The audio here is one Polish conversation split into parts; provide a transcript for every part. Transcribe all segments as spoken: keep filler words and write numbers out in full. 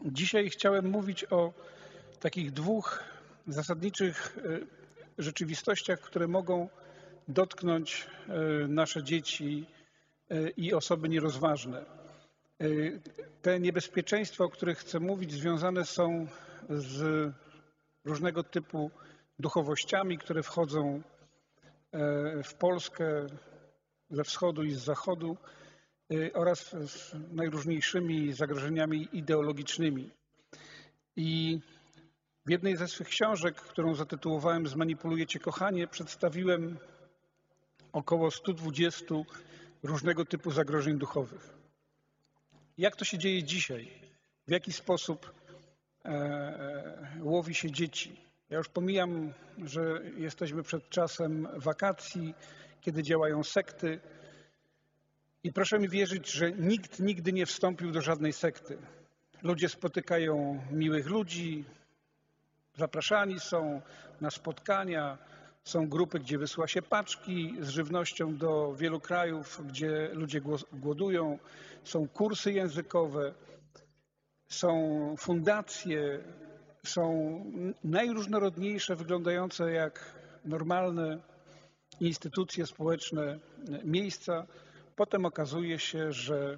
Dzisiaj chciałem mówić o takich dwóch zasadniczych rzeczywistościach, które mogą dotknąć nasze dzieci i osoby nierozważne. Te niebezpieczeństwa, o których chcę mówić, związane są z różnego typu duchowościami, które wchodzą w Polskę ze wschodu i z zachodu oraz z najróżniejszymi zagrożeniami ideologicznymi. I w jednej ze swych książek, którą zatytułowałem Zmanipulujecie kochanie, przedstawiłem około stu dwudziestu różnego typu zagrożeń duchowych. Jak to się dzieje dzisiaj? W jaki sposób e, łowi się dzieci? Ja już pomijam, że jesteśmy przed czasem wakacji, kiedy działają sekty. I proszę mi wierzyć, że nikt nigdy nie wstąpił do żadnej sekty. Ludzie spotykają miłych ludzi, zapraszani są na spotkania, są grupy, gdzie wysyła się paczki z żywnością do wielu krajów, gdzie ludzie głodują, są kursy językowe, są fundacje, są najróżnorodniejsze, wyglądające jak normalne instytucje społeczne miejsca. Potem okazuje się, że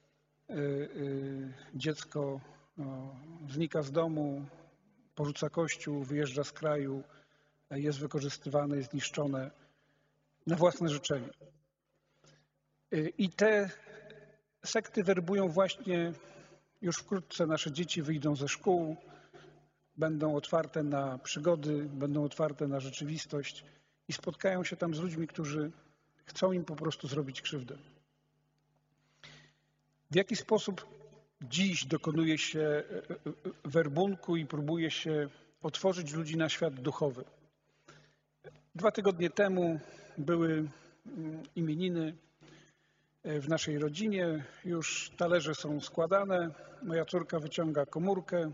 dziecko znika z domu, porzuca kościół, wyjeżdża z kraju, jest wykorzystywane, jest niszczone na własne życzenie. I te sekty werbują właśnie, już wkrótce nasze dzieci wyjdą ze szkół, będą otwarte na przygody, będą otwarte na rzeczywistość i spotkają się tam z ludźmi, którzy chcą im po prostu zrobić krzywdę. W jaki sposób dziś dokonuje się werbunku i próbuje się otworzyć ludzi na świat duchowy? Dwa tygodnie temu były imieniny w naszej rodzinie, już talerze są składane, moja córka wyciąga komórkę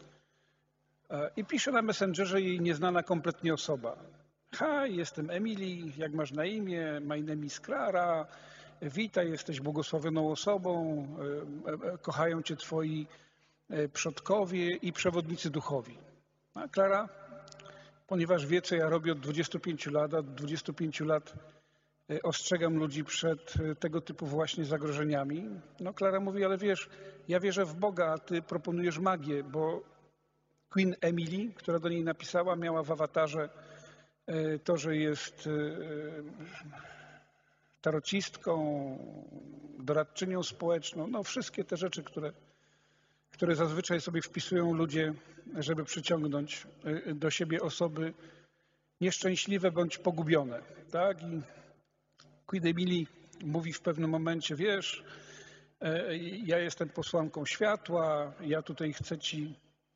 i pisze na Messengerze jej nieznana kompletnie osoba. Hi, jestem Emily, jak masz na imię? My name is Klara. Witaj, jesteś błogosławioną osobą, kochają cię twoi przodkowie i przewodnicy duchowi. A Klara, ponieważ wie, co ja robię od dwudziestu pięciu lat, od dwudziestu pięciu lat ostrzegam ludzi przed tego typu właśnie zagrożeniami. No Klara mówi, ale wiesz, ja wierzę w Boga, a ty proponujesz magię, bo Queen Emily, która do niej napisała, miała w awatarze to, że jest tarocistką, doradczynią społeczną, no wszystkie te rzeczy, które, które zazwyczaj sobie wpisują ludzie, żeby przyciągnąć do siebie osoby nieszczęśliwe bądź pogubione. Tak? I Queen Emily mówi w pewnym momencie, wiesz, ja jestem posłanką światła, ja tutaj chcę ci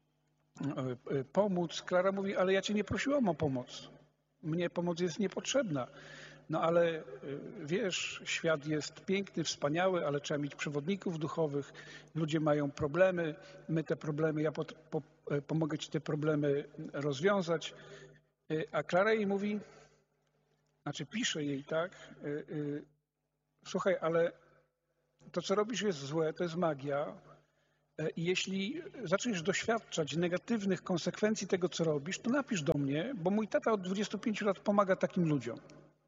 pomóc. Klara mówi, ale ja cię nie prosiłam o pomoc. Mnie pomoc jest niepotrzebna. No ale wiesz, świat jest piękny, wspaniały, ale trzeba mieć przewodników duchowych. Ludzie mają problemy, my te problemy, ja po, po, pomogę ci te problemy rozwiązać. A Klara jej mówi, znaczy pisze jej, tak, słuchaj, ale to, co robisz, jest złe, to jest magia. I jeśli zaczniesz doświadczać negatywnych konsekwencji tego, co robisz, to napisz do mnie, bo mój tata od dwudziestu pięciu lat pomaga takim ludziom.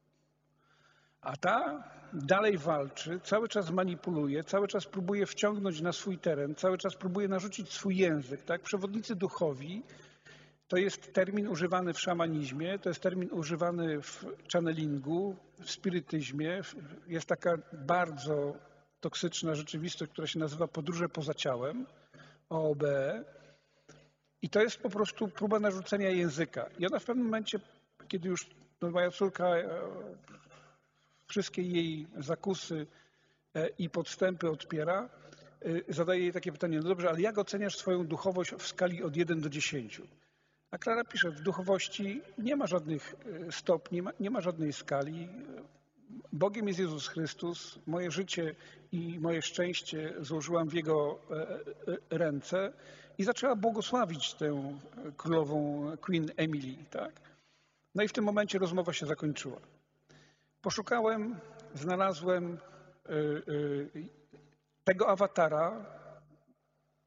A ta dalej walczy, cały czas manipuluje, cały czas próbuje wciągnąć na swój teren, cały czas próbuje narzucić swój język. Tak? Przewodnicy duchowi to jest termin używany w szamanizmie, to jest termin używany w channelingu, w spirytyzmie. Jest taka bardzo toksyczna rzeczywistość, która się nazywa podróże poza ciałem, O O B E. I to jest po prostu próba narzucenia języka. I ona w pewnym momencie, kiedy już no, moja córka wszystkie jej zakusy i podstępy odpiera, zadaje jej takie pytanie, no dobrze, ale jak oceniasz swoją duchowość w skali od jeden do dziesięciu? A Klara pisze, w duchowości nie ma żadnych stopni, nie ma, nie ma żadnej skali. Bogiem jest Jezus Chrystus, moje życie i moje szczęście złożyłam w Jego ręce i zaczęła błogosławić tę królową Queen Emily. Tak? No i w tym momencie rozmowa się zakończyła. Poszukałem, znalazłem tego awatara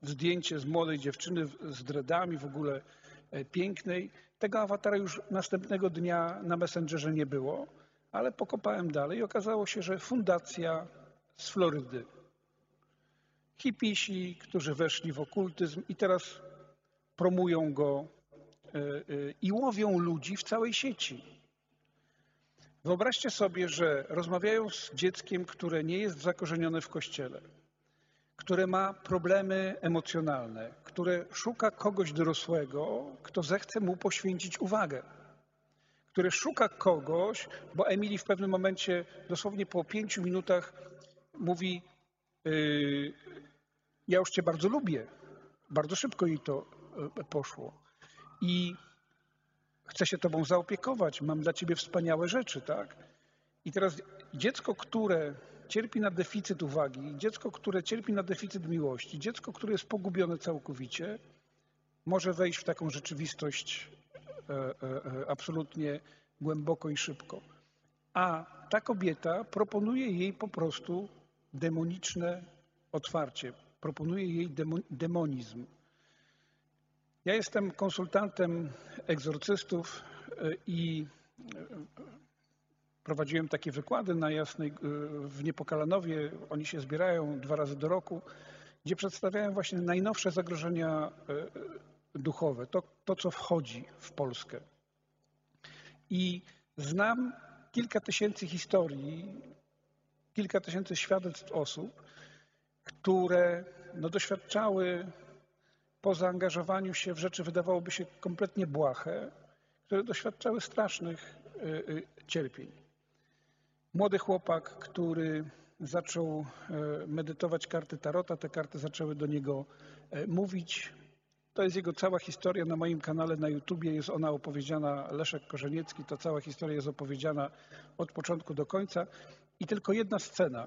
zdjęcie z młodej dziewczyny z dreadami, w ogóle pięknej. Tego awatara już następnego dnia na Messengerze nie było, ale pokopałem dalej i okazało się, że fundacja z Florydy. Hipisi, którzy weszli w okultyzm i teraz promują go i łowią ludzi w całej sieci. Wyobraźcie sobie, że rozmawiają z dzieckiem, które nie jest zakorzenione w kościele, które ma problemy emocjonalne, które szuka kogoś dorosłego, kto zechce mu poświęcić uwagę, które szuka kogoś, bo Emily w pewnym momencie, dosłownie po pięciu minutach mówi: yy, ja już cię bardzo lubię. Bardzo szybko jej to poszło. I chcę się tobą zaopiekować, mam dla ciebie wspaniałe rzeczy, tak? I teraz dziecko, które cierpi na deficyt uwagi, dziecko, które cierpi na deficyt miłości, dziecko, które jest pogubione całkowicie, może wejść w taką rzeczywistość e, e, absolutnie głęboko i szybko. A ta kobieta proponuje jej po prostu demoniczne otwarcie, proponuje jej demonizm. Ja jestem konsultantem egzorcystów i prowadziłem takie wykłady na Jasnej, w Niepokalanowie. Oni się zbierają dwa razy do roku, gdzie przedstawiają właśnie najnowsze zagrożenia duchowe, to, to co wchodzi w Polskę. I znam kilka tysięcy historii, kilka tysięcy świadectw osób, które no, doświadczały po zaangażowaniu się w rzeczy wydawałoby się kompletnie błahe, które doświadczały strasznych cierpień. Młody chłopak, który zaczął medytować karty tarota, te karty zaczęły do niego mówić. To jest jego cała historia na moim kanale na YouTubie, jest ona opowiedziana, Leszek Korzeniecki, to cała historia jest opowiedziana od początku do końca i tylko jedna scena.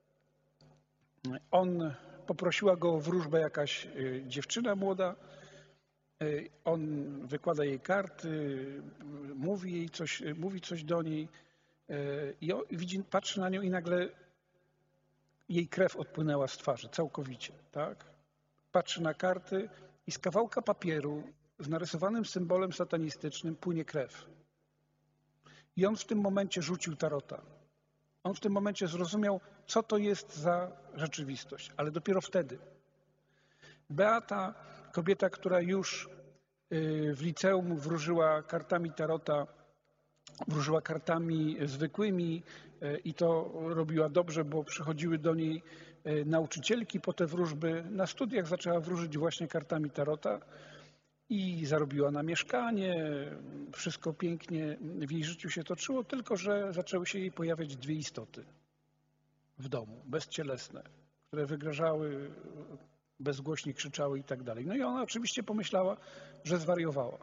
On poprosiła go o wróżbę jakaś dziewczyna młoda, on wykłada jej karty, mówi jej coś, mówi coś do niej i on, widzi, patrzy na nią i nagle jej krew odpłynęła z twarzy całkowicie, tak? Patrzy na karty i z kawałka papieru z narysowanym symbolem satanistycznym płynie krew. I on w tym momencie rzucił tarota. On w tym momencie zrozumiał, co to jest za rzeczywistość, ale dopiero wtedy. Beata, kobieta, która już w liceum wróżyła kartami tarota, wróżyła kartami zwykłymi i to robiła dobrze, bo przychodziły do niej nauczycielki po te wróżby. Na studiach zaczęła wróżyć właśnie kartami tarota i zarobiła na mieszkanie. Wszystko pięknie w jej życiu się toczyło, tylko że zaczęły się jej pojawiać dwie istoty w domu, bezcielesne, które wygrażały, bezgłośnie krzyczały i tak dalej. No i ona oczywiście pomyślała, że zwariowała.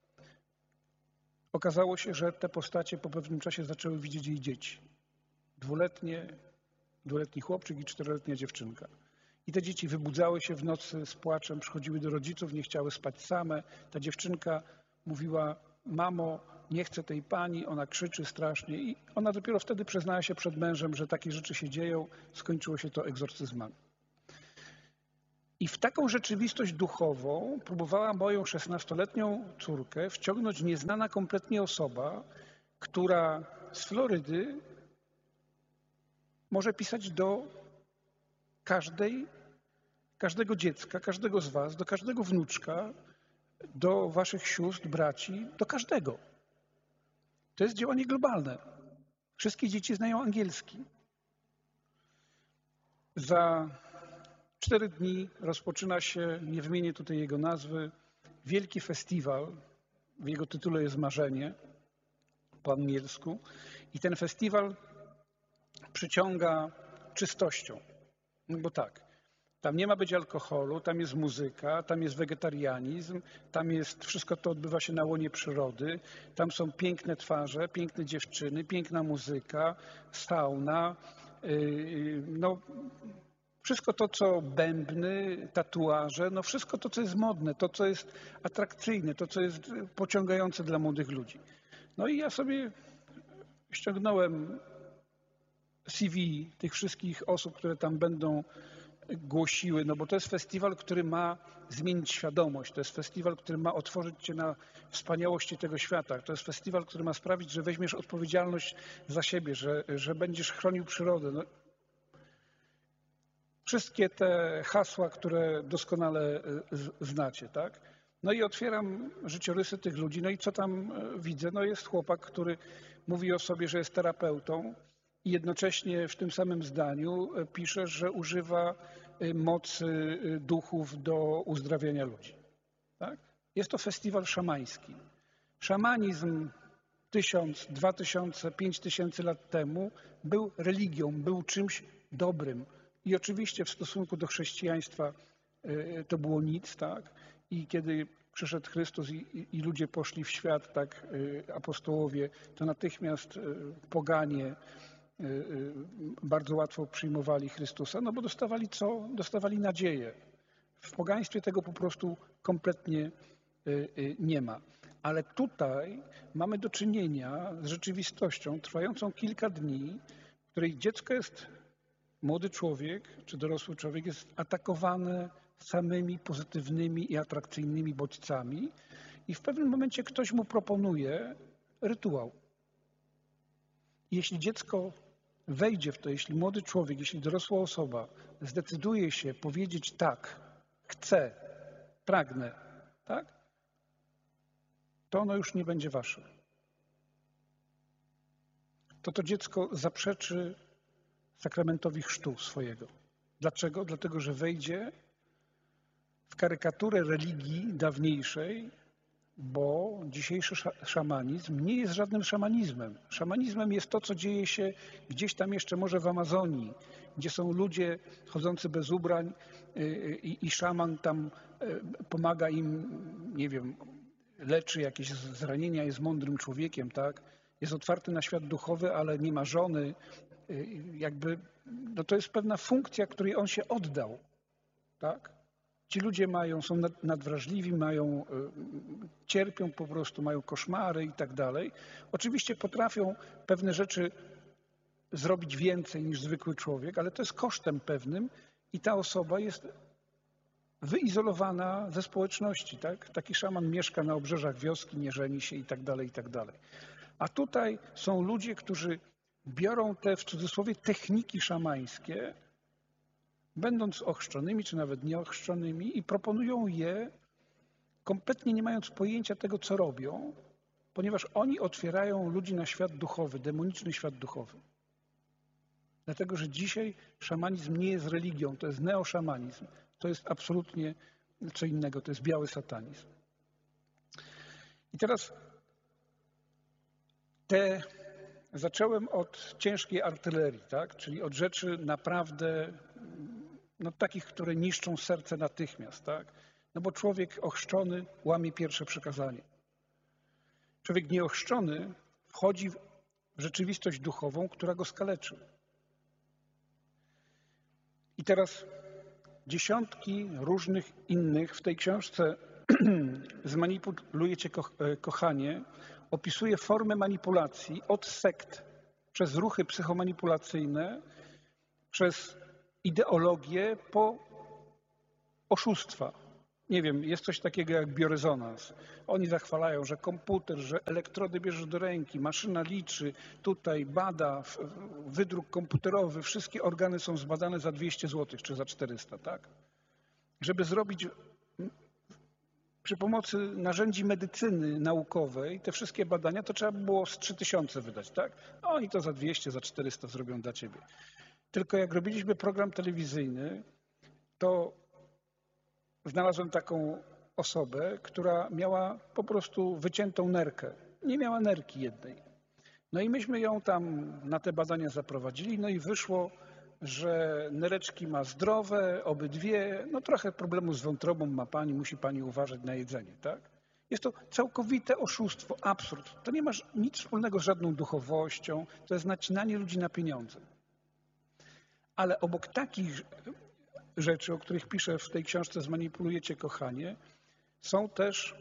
Okazało się, że te postacie po pewnym czasie zaczęły widzieć jej dzieci. Dwuletnie, dwuletni chłopczyk i czteroletnia dziewczynka. I te dzieci wybudzały się w nocy z płaczem, przychodziły do rodziców, nie chciały spać same. Ta dziewczynka mówiła: mamo, nie chcę tej pani, ona krzyczy strasznie. I ona dopiero wtedy przyznała się przed mężem, że takie rzeczy się dzieją. Skończyło się to egzorcyzmami. I w taką rzeczywistość duchową próbowała moją szesnastoletnią córkę wciągnąć nieznana kompletnie osoba, która z Florydy może pisać do każdej, każdego dziecka, każdego z was, do każdego wnuczka, do waszych sióstr, braci, do każdego. To jest działanie globalne. Wszystkie dzieci znają angielski. Za cztery dni rozpoczyna się, nie wymienię tutaj jego nazwy, wielki festiwal. W jego tytule jest Marzenie po angielsku. I ten festiwal przyciąga czystością. No bo tak, tam nie ma być alkoholu, tam jest muzyka, tam jest wegetarianizm, tam jest, wszystko to odbywa się na łonie przyrody, tam są piękne twarze, piękne dziewczyny, piękna muzyka, sauna, yy, no wszystko to, co bębny, tatuaże, no wszystko to, co jest modne, to, co jest atrakcyjne, to, co jest pociągające dla młodych ludzi. No i ja sobie ściągnąłem C V tych wszystkich osób, które tam będą głosiły, no bo to jest festiwal, który ma zmienić świadomość, to jest festiwal, który ma otworzyć cię na wspaniałości tego świata, to jest festiwal, który ma sprawić, że weźmiesz odpowiedzialność za siebie, że, że będziesz chronił przyrodę. No, wszystkie te hasła, które doskonale znacie, tak? No i otwieram życiorysy tych ludzi, no i co tam widzę? No jest chłopak, który mówi o sobie, że jest terapeutą i jednocześnie w tym samym zdaniu pisze, że używa mocy duchów do uzdrawiania ludzi. Tak? Jest to festiwal szamański. Szamanizm tysiąc, dwa tysiące, pięć tysięcy lat temu był religią, był czymś dobrym. I oczywiście w stosunku do chrześcijaństwa to było nic, tak? I kiedy przyszedł Chrystus i, i, i ludzie poszli w świat, tak, apostołowie, to natychmiast poganie bardzo łatwo przyjmowali Chrystusa, no bo dostawali co? Dostawali nadzieję. W pogaństwie tego po prostu kompletnie nie ma. Ale tutaj mamy do czynienia z rzeczywistością trwającą kilka dni, w której dziecko jest, młody człowiek czy dorosły człowiek jest atakowany samymi pozytywnymi i atrakcyjnymi bodźcami i w pewnym momencie ktoś mu proponuje rytuał. I jeśli dziecko wejdzie w to, jeśli młody człowiek, jeśli dorosła osoba zdecyduje się powiedzieć tak, chcę, pragnę, tak, to ono już nie będzie wasze. To to dziecko zaprzeczy sakramentowi chrztu swojego. Dlaczego? Dlatego, że wejdzie w karykaturę religii dawniejszej, bo dzisiejszy szamanizm nie jest żadnym szamanizmem. Szamanizmem jest to, co dzieje się gdzieś tam jeszcze może w Amazonii, gdzie są ludzie chodzący bez ubrań i, i szaman tam pomaga im, nie wiem, leczy jakieś zranienia, jest mądrym człowiekiem, tak? Jest otwarty na świat duchowy, ale nie ma żony. Jakby, no to jest pewna funkcja, której on się oddał, tak? Ci ludzie mają, są nadwrażliwi, mają, cierpią po prostu, mają koszmary i tak dalej. Oczywiście potrafią pewne rzeczy zrobić więcej niż zwykły człowiek, ale to jest kosztem pewnym i ta osoba jest wyizolowana ze społeczności, tak? Taki szaman mieszka na obrzeżach wioski, nie żeni się i tak dalej, i tak dalej. A tutaj są ludzie, którzy biorą te, w cudzysłowie, techniki szamańskie, będąc ochrzczonymi, czy nawet nieochrzczonymi i proponują je, kompletnie nie mając pojęcia tego, co robią, ponieważ oni otwierają ludzi na świat duchowy, demoniczny świat duchowy. Dlatego, że dzisiaj szamanizm nie jest religią, to jest neoszamanizm. To jest absolutnie co innego, to jest biały satanizm. I teraz te, zacząłem od ciężkiej artylerii, tak? Czyli od rzeczy naprawdę no, takich, które niszczą serce natychmiast. Tak? No bo człowiek ochrzczony łamie pierwsze przykazanie. Człowiek nieochrzczony wchodzi w rzeczywistość duchową, która go skaleczy. I teraz dziesiątki różnych innych w tej książce Zmanipulujecie kochanie opisuje formę manipulacji od sekt, przez ruchy psychomanipulacyjne, przez ideologię po oszustwa. Nie wiem, jest coś takiego jak biorezonans. Oni zachwalają, że komputer, że elektrody bierzesz do ręki, maszyna liczy, tutaj bada, wydruk komputerowy, wszystkie organy są zbadane za dwieście złotych czy za czterysta, tak? Żeby zrobić przy pomocy narzędzi medycyny naukowej te wszystkie badania, to trzeba było z trzy tysiące wydać, tak? A oni to za dwieście, za czterysta zrobią dla ciebie. Tylko jak robiliśmy program telewizyjny, to znalazłem taką osobę, która miała po prostu wyciętą nerkę. Nie miała nerki jednej. No i myśmy ją tam na te badania zaprowadzili, no i wyszło, że nereczki ma zdrowe, obydwie, no trochę problemu z wątrobą ma pani, musi pani uważać na jedzenie, tak? Jest to całkowite oszustwo, absurd. To nie ma nic wspólnego z żadną duchowością, to jest nacinanie ludzi na pieniądze. Ale obok takich rzeczy, o których piszę w tej książce Zmanipulujecie kochanie, są też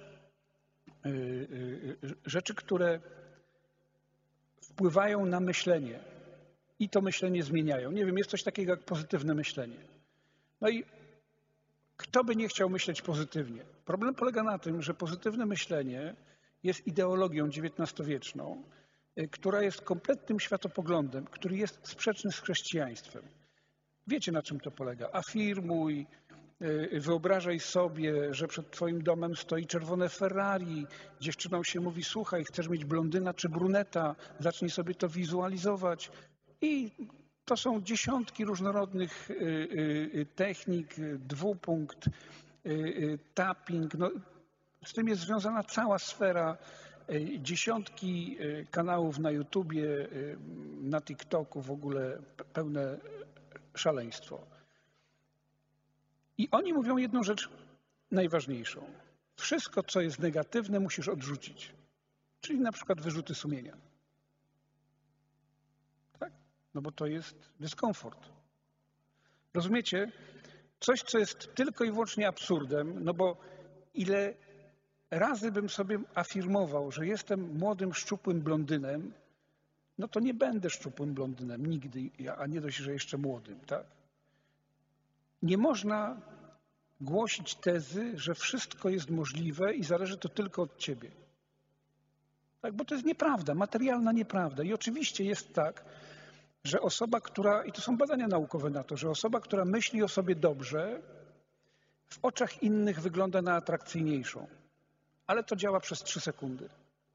rzeczy, które wpływają na myślenie i to myślenie zmieniają. Nie wiem, jest coś takiego jak pozytywne myślenie. No i kto by nie chciał myśleć pozytywnie? Problem polega na tym, że pozytywne myślenie jest ideologią dziewiętnastowieczną, która jest kompletnym światopoglądem, który jest sprzeczny z chrześcijaństwem. Wiecie, na czym to polega? Afirmuj, wyobrażaj sobie, że przed twoim domem stoi czerwone Ferrari, dziewczyną się mówi, słuchaj, chcesz mieć blondyna czy bruneta, zacznij sobie to wizualizować. I to są dziesiątki różnorodnych technik, dwupunkt, tapping. No, z tym jest związana cała sfera, dziesiątki kanałów na YouTubie, na TikToku, w ogóle pełne szaleństwo. I oni mówią jedną rzecz najważniejszą. Wszystko, co jest negatywne, musisz odrzucić. Czyli na przykład wyrzuty sumienia. Tak? No bo to jest dyskomfort. Rozumiecie? Coś, co jest tylko i wyłącznie absurdem, no bo ile razy bym sobie afirmował, że jestem młodym, szczupłym blondynem, no to nie będę szczupłym blondynem nigdy, a nie dość, że jeszcze młodym, tak? Nie można głosić tezy, że wszystko jest możliwe i zależy to tylko od ciebie. Tak, bo to jest nieprawda, materialna nieprawda. I oczywiście jest tak, że osoba, która, i to są badania naukowe na to, że osoba, która myśli o sobie dobrze, w oczach innych wygląda na atrakcyjniejszą. Ale to działa przez trzy sekundy.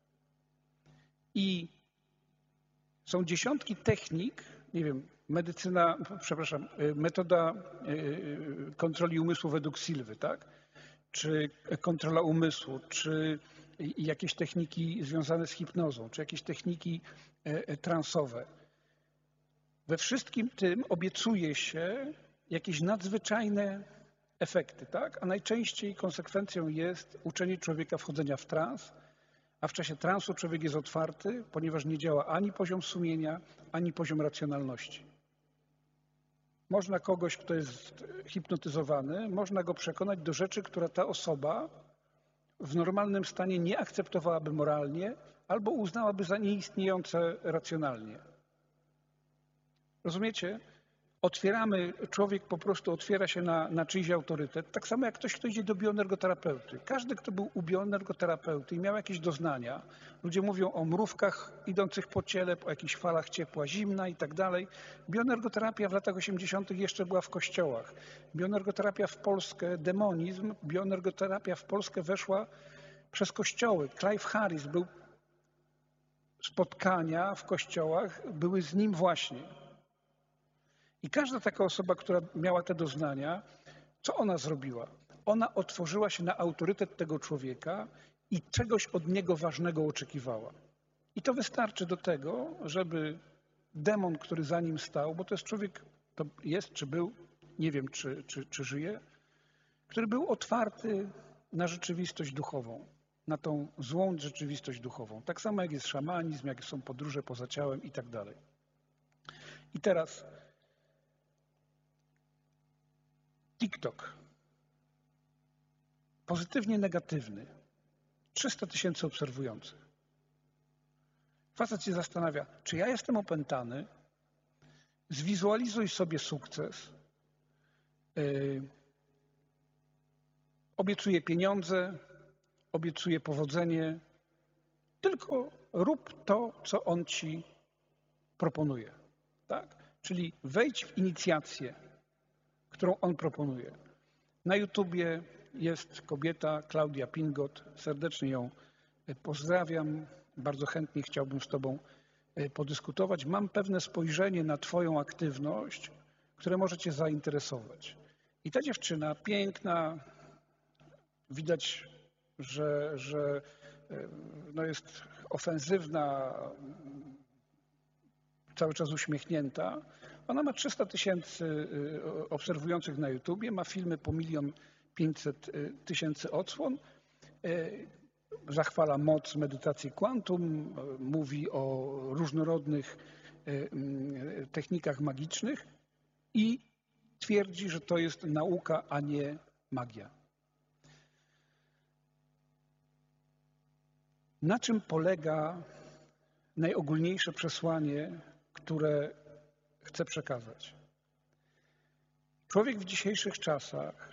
I są dziesiątki technik, nie wiem, medycyna, przepraszam, metoda kontroli umysłu według Silwy, tak? Czy kontrola umysłu, czy jakieś techniki związane z hipnozą, czy jakieś techniki transowe. We wszystkim tym obiecuje się jakieś nadzwyczajne efekty, tak? A najczęściej konsekwencją jest uczenie człowieka wchodzenia w trans, a w czasie transu człowiek jest otwarty, ponieważ nie działa ani poziom sumienia, ani poziom racjonalności. Można kogoś, kto jest hipnotyzowany, można go przekonać do rzeczy, która ta osoba w normalnym stanie nie akceptowałaby moralnie albo uznałaby za nieistniejące racjonalnie. Rozumiecie? Otwieramy, człowiek po prostu otwiera się na, na czyjś autorytet, tak samo jak ktoś, kto idzie do bioenergoterapeuty. Każdy, kto był u bioenergoterapeuty i miał jakieś doznania, ludzie mówią o mrówkach idących po ciele, o jakichś falach ciepła, zimna i tak dalej. Bioenergoterapia w latach osiemdziesiątych jeszcze była w kościołach. Bioenergoterapia w Polskę, demonizm, bioenergoterapia w Polskę weszła przez kościoły. Clive Harris był, spotkania w kościołach były z nim właśnie. I każda taka osoba, która miała te doznania, co ona zrobiła? Ona otworzyła się na autorytet tego człowieka i czegoś od niego ważnego oczekiwała. I to wystarczy do tego, żeby demon, który za nim stał, bo to jest człowiek, to jest czy był, nie wiem czy, czy, czy żyje, który był otwarty na rzeczywistość duchową, na tą złą rzeczywistość duchową. Tak samo jak jest szamanizm, jak są podróże poza ciałem i tak dalej. I teraz TikTok. Pozytywnie negatywny. trzysta tysięcy obserwujących. Facet się zastanawia, czy ja jestem opętany? Zwizualizuj sobie sukces. Yy, obiecuję pieniądze, obiecuję powodzenie. Tylko rób to, co on ci proponuje. Tak? Czyli wejdź w inicjację, którą on proponuje. Na YouTubie jest kobieta, Klaudia Pingot. Serdecznie ją pozdrawiam. Bardzo chętnie chciałbym z tobą podyskutować. Mam pewne spojrzenie na twoją aktywność, które może cię zainteresować. I ta dziewczyna, piękna, widać, że, że no jest ofensywna, cały czas uśmiechnięta. Ona ma trzysta tysięcy obserwujących na YouTubie, ma filmy po milion pięćset tysięcy odsłon, zachwala moc medytacji quantum, mówi o różnorodnych technikach magicznych i twierdzi, że to jest nauka, a nie magia. Na czym polega najogólniejsze przesłanie, które chcę przekazać? Człowiek w dzisiejszych czasach,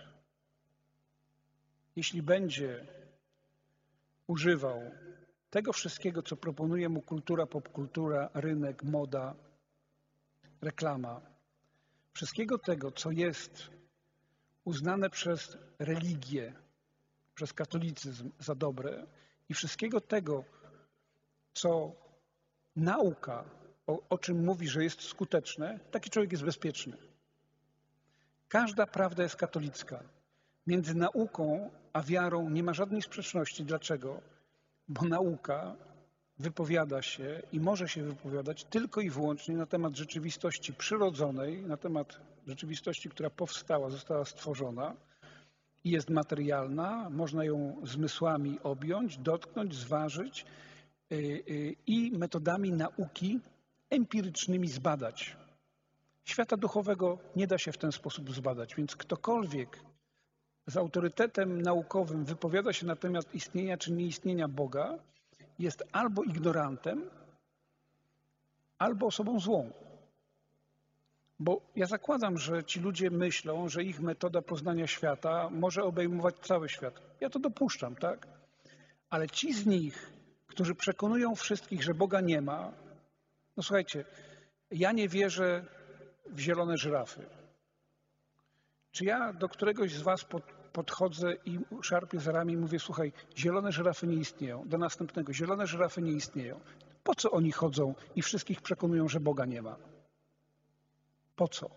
jeśli będzie używał tego wszystkiego, co proponuje mu kultura, popkultura, rynek, moda, reklama, wszystkiego tego, co jest uznane przez religię, przez katolicyzm za dobre i wszystkiego tego, co nauka, o, o czym mówi, że jest skuteczne, taki człowiek jest bezpieczny. Każda prawda jest katolicka. Między nauką a wiarą nie ma żadnej sprzeczności. Dlaczego? Bo nauka wypowiada się i może się wypowiadać tylko i wyłącznie na temat rzeczywistości przyrodzonej, na temat rzeczywistości, która powstała, została stworzona i jest materialna, można ją zmysłami objąć, dotknąć, zważyć i metodami nauki empirycznymi zbadać. Świata duchowego nie da się w ten sposób zbadać, więc ktokolwiek z autorytetem naukowym wypowiada się na temat istnienia czy nieistnienia Boga, jest albo ignorantem, albo osobą złą. Bo ja zakładam, że ci ludzie myślą, że ich metoda poznania świata może obejmować cały świat. Ja to dopuszczam, tak? Ale ci z nich, którzy przekonują wszystkich, że Boga nie ma, no słuchajcie, ja nie wierzę w zielone żyrafy. Czy ja do któregoś z was pod, podchodzę i szarpię za ramię i mówię, słuchaj, zielone żyrafy nie istnieją. Do następnego, zielone żyrafy nie istnieją. Po co oni chodzą i wszystkich przekonują, że Boga nie ma? Po co?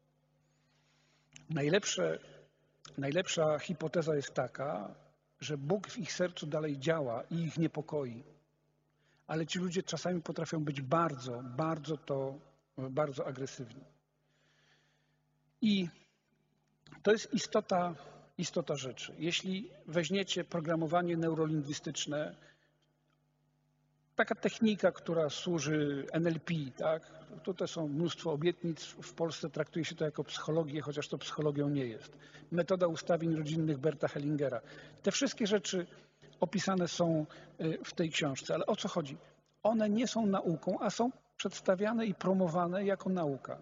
Najlepsze, najlepsza hipoteza jest taka, że Bóg w ich sercu dalej działa i ich niepokoi. Ale ci ludzie czasami potrafią być bardzo, bardzo to, bardzo agresywni. I to jest istota, istota rzeczy. Jeśli weźmiecie programowanie neurolingwistyczne, taka technika, która służy N L P, tak? Tutaj są mnóstwo obietnic. W Polsce traktuje się to jako psychologię, chociaż to psychologią nie jest. Metoda ustawień rodzinnych Berta Hellingera. Te wszystkie rzeczy opisane są w tej książce. Ale o co chodzi? One nie są nauką, a są przedstawiane i promowane jako nauka.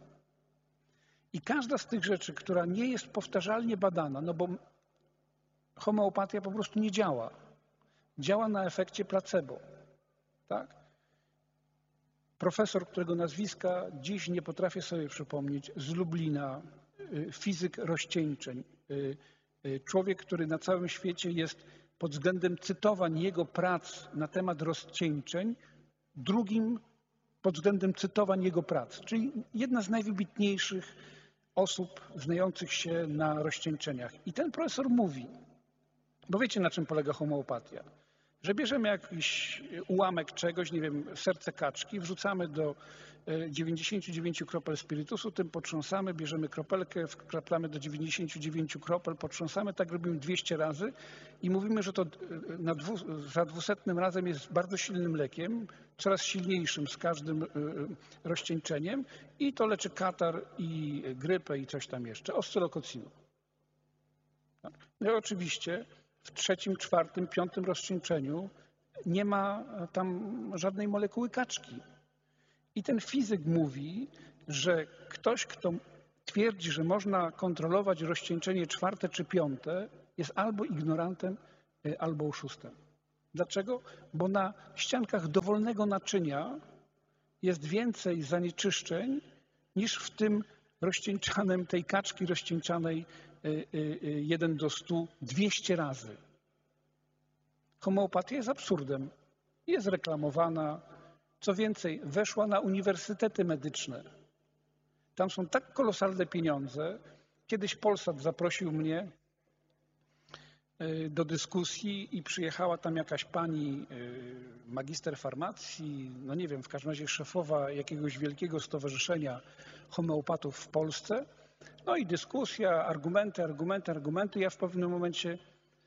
I każda z tych rzeczy, która nie jest powtarzalnie badana, no bo homeopatia po prostu nie działa. Działa na efekcie placebo. Tak? Profesor, którego nazwiska dziś nie potrafię sobie przypomnieć, z Lublina, fizyk rozcieńczeń, człowiek, który na całym świecie jest pod względem cytowań jego prac na temat rozcieńczeń drugim pod względem cytowań jego prac, czyli jedna z najwybitniejszych osób znających się na rozcieńczeniach. I ten profesor mówi, bo wiecie, na czym polega homeopatia, że bierzemy jakiś ułamek czegoś, nie wiem, serce kaczki, wrzucamy do dziewięćdziesięciu dziewięciu kropel spirytusu, tym potrząsamy, bierzemy kropelkę, wkraplamy do dziewięćdziesięciu dziewięciu kropel, potrząsamy, tak robimy dwieście razy i mówimy, że to na dwu, za dwusetnym razem jest bardzo silnym lekiem, coraz silniejszym z każdym rozcieńczeniem i to leczy katar i grypę i coś tam jeszcze, oscylokocinu. No i oczywiście w trzecim, czwartym, piątym rozcieńczeniu nie ma tam żadnej molekuły kaczki. I ten fizyk mówi, że ktoś, kto twierdzi, że można kontrolować rozcieńczenie czwarte czy piąte, jest albo ignorantem, albo oszustem. Dlaczego? Bo na ściankach dowolnego naczynia jest więcej zanieczyszczeń niż w tym rozcieńczanym, tej kaczki rozcieńczanej jeden do stu dwieście razy. Homeopatia jest absurdem. Jest reklamowana. Co więcej, weszła na uniwersytety medyczne. Tam są tak kolosalne pieniądze. Kiedyś Polsat zaprosił mnie do dyskusji i przyjechała tam jakaś pani magister farmacji, no nie wiem, w każdym razie szefowa jakiegoś wielkiego stowarzyszenia homeopatów w Polsce. No i dyskusja, argumenty, argumenty, argumenty. Ja w pewnym momencie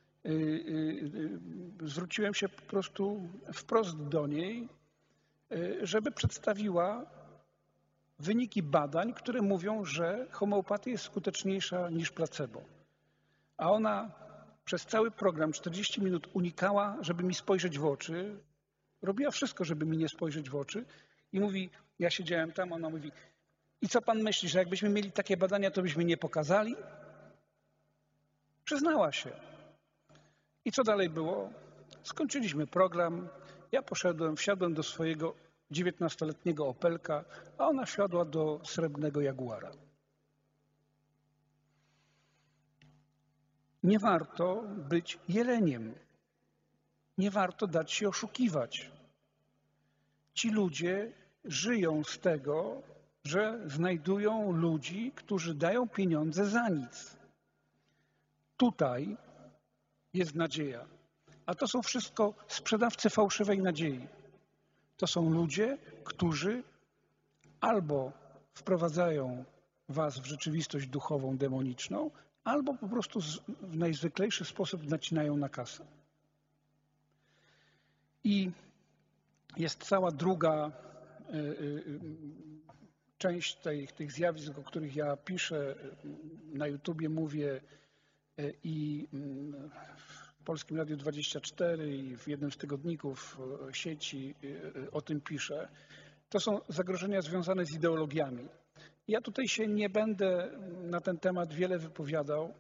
zwróciłem się po prostu wprost do niej, żeby przedstawiła wyniki badań, które mówią, że homeopatia jest skuteczniejsza niż placebo. A ona przez cały program czterdzieści minut unikała, żeby mi spojrzeć w oczy. Robiła wszystko, żeby mi nie spojrzeć w oczy. I mówi, ja siedziałem tam, ona mówi, I co pan myśli, że jakbyśmy mieli takie badania, to byśmy nie pokazali? Przyznała się. I co dalej było? Skończyliśmy program. Ja poszedłem, wsiadłem do swojego dziewiętnastoletniego Opelka, a ona wsiadła do srebrnego Jaguara. Nie warto być jeleniem. Nie warto dać się oszukiwać. Ci ludzie żyją z tego, że znajdują ludzi, którzy dają pieniądze za nic. Tutaj jest nadzieja. A to są wszystko sprzedawcy fałszywej nadziei. To są ludzie, którzy albo wprowadzają was w rzeczywistość duchową, demoniczną, albo po prostu w najzwyklejszy sposób nacinają na kasę. I jest cała druga y, y, część tej, tych zjawisk, o których ja piszę, na YouTubie mówię y, i w Polskim Radiu dwadzieścia cztery i w jednym z tygodników sieci y, o tym piszę. To są zagrożenia związane z ideologiami. Ja tutaj się nie będę na ten temat wiele wypowiadał,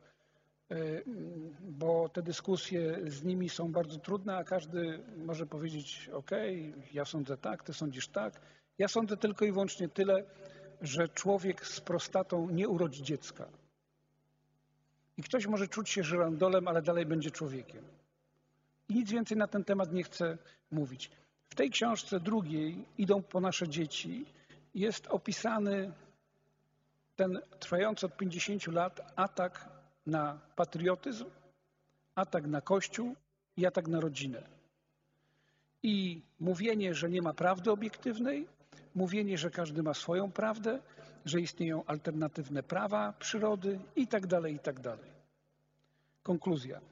bo te dyskusje z nimi są bardzo trudne, a każdy może powiedzieć: OK, ja sądzę tak, ty sądzisz tak. Ja sądzę tylko i wyłącznie tyle, że człowiek z prostatą nie urodzi dziecka. I ktoś może czuć się żyrandolem, ale dalej będzie człowiekiem. I nic więcej na ten temat nie chcę mówić. W tej książce drugiej, Idą po nasze dzieci, jest opisany ten trwający od pięćdziesięciu lat atak na patriotyzm, atak na Kościół i atak na rodzinę. I mówienie, że nie ma prawdy obiektywnej, mówienie, że każdy ma swoją prawdę, że istnieją alternatywne prawa przyrody i tak dalej, i tak dalej. Konkluzja.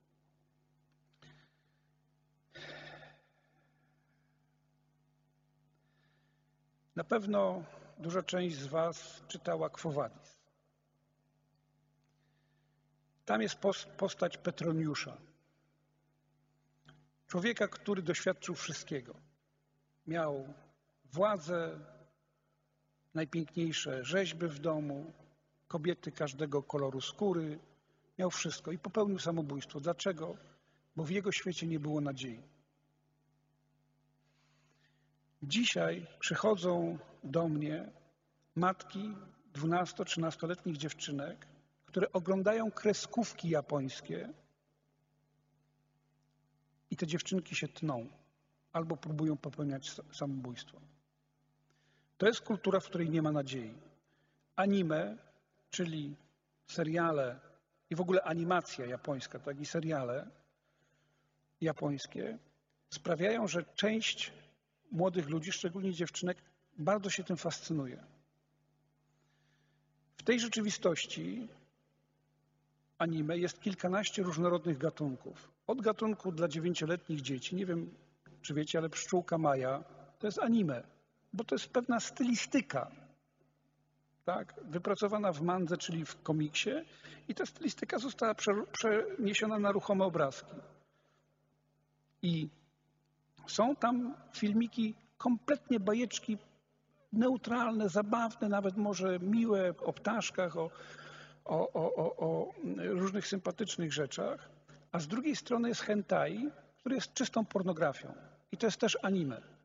Na pewno duża część z was czytała Quo Vadis. Tam jest postać Petroniusza. Człowieka, który doświadczył wszystkiego. Miał władzę, najpiękniejsze rzeźby w domu, kobiety każdego koloru skóry. Miał wszystko i popełnił samobójstwo. Dlaczego? Bo w jego świecie nie było nadziei. Dzisiaj przychodzą do mnie matki dwunasto-trzynastoletnich dziewczynek, które oglądają kreskówki japońskie i te dziewczynki się tną albo próbują popełniać samobójstwo. To jest kultura, w której nie ma nadziei. Anime, czyli seriale i w ogóle animacja japońska, tak i seriale japońskie sprawiają, że część młodych ludzi, szczególnie dziewczynek, bardzo się tym fascynuje. W tej rzeczywistości anime jest kilkanaście różnorodnych gatunków. Od gatunku dla dziewięcioletnich dzieci, nie wiem czy wiecie, ale Pszczółka Maja to jest anime, bo to jest pewna stylistyka, tak? Wypracowana w mandze, czyli w komiksie, i ta stylistyka została przeniesiona na ruchome obrazki. I są tam filmiki, kompletnie bajeczki neutralne, zabawne, nawet może miłe, o ptaszkach, o, o, o, o, o różnych sympatycznych rzeczach, a z drugiej strony jest hentai, który jest czystą pornografią. I to jest też anime.